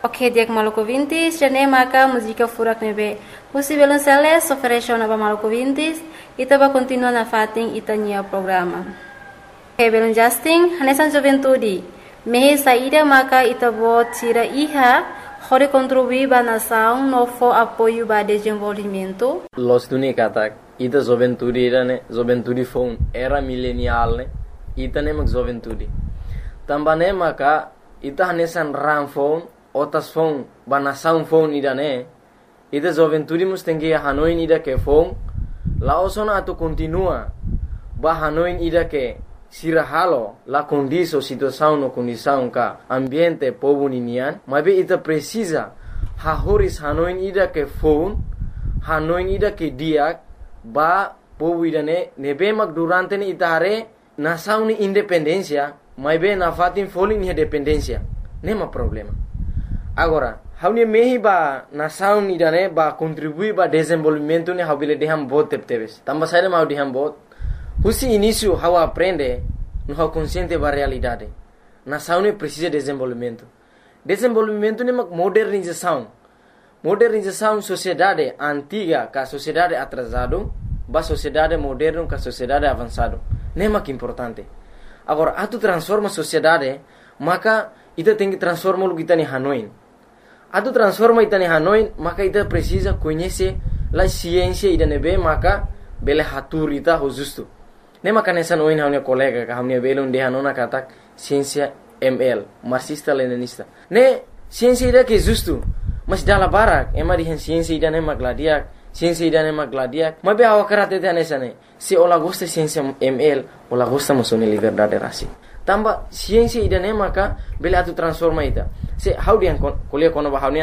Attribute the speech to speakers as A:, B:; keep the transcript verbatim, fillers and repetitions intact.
A: Ok, dia ke Maluku Vintis, jane maka música furak nebe. Husi violonceles oferece na Maluku Vintis, ita ba continua na fating ita nia programa. Ok, belum Justin, hanesan juventude. Mehe saída maka ita bo tira iha, hore contribuir ba nação no fo apoio ba desenvolvimento.
B: Los tuni katak, ita juventude ira ne, juventude phone era milenial ne, ita ne mak juventude. Tambane maka ita hanesan ram phone, otas phone ba nação phone ida ne, ita juventude mus tengi Hanoi ida ke phone, la osona atu continua ba Hanoi ida ke sirahalo la condição situação no condição ka ambiente povo ninian, mas be ita precisa ha horis Hanoi ida ke phone, Hanoi ida ke dia ba povo ida ne nebe mak durante ni ita hare nação ni independência, mas be na fatin foling ni dependência, nema problema. Agora, haunia mehi ba nação ida ne ba contribuir ba desenvolvimento ni habile deham bot tepteves. Tamba saída mau deham bot. Husi início how aprende, no how consciente ba realidade. Nação ne precisa de desenvolvimento. Desenvolvimento ne mak modernização. Modernização sociedade antiga ka sociedade atrasado, ba sociedade moderno ka sociedade avançado. Ne mak importante. Agora, atu transforma sociedade, maka ita tem que transformar o que está em Hanoi. Atu transforma ita em Hanoi, maka ita precisa conhecer a ciência ida nebe, maka bele hatur ita ho justo. Ne maka nessa noin haunia colega ka haunia belon de hanona katak ciência M L, marxista leninista. Ne ciência ida que justo, mas dala barak, ema di ciência ida ne magladiak, ciência ida ne magladiak. Mas be awakarate te nessa ne. Se ola gosta ciência M L, ola gosta musone liberdade rasi. Tamba ciência ida ne maka bele atu transforma ita. Se how dia kuliah kono ba haunia